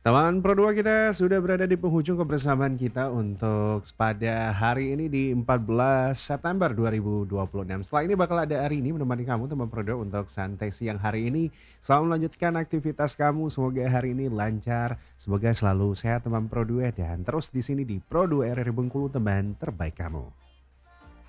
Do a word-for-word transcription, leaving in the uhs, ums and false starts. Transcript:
Teman Pro dua kita sudah berada di penghujung kebersamaan kita untuk pada hari ini di empat belas September dua ribu dua puluh enam. Setelah ini bakal ada hari ini menemani kamu teman Pro dua untuk santai siang hari ini. Selamat melanjutkan aktivitas kamu, semoga hari ini lancar, semoga selalu sehat teman Pro dua dan terus di sini di Pro dua R R Bengkulu teman terbaik kamu.